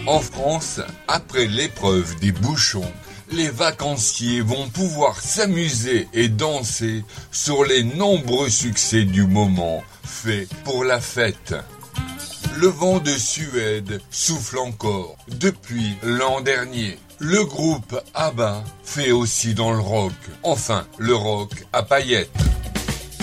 En France, après l'épreuve des bouchons, les vacanciers vont pouvoir s'amuser et danser sur les nombreux succès du moment faits pour la fête. Le vent de Suède souffle encore depuis l'an dernier. Le groupe ABBA fait aussi dans le rock. Enfin, le rock à paillettes.